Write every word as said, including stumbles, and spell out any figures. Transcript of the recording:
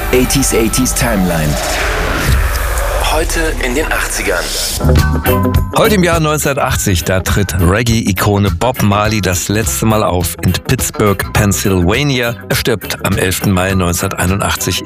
achtziger achtziger Timeline. Heute in den achtzigern. Heute im Jahr neunzehnhundertachtzig, da tritt Reggae-Ikone Bob Marley das letzte Mal auf in Pittsburgh, Pennsylvania. Er stirbt am elften Mai neunzehnhunderteinundachtzig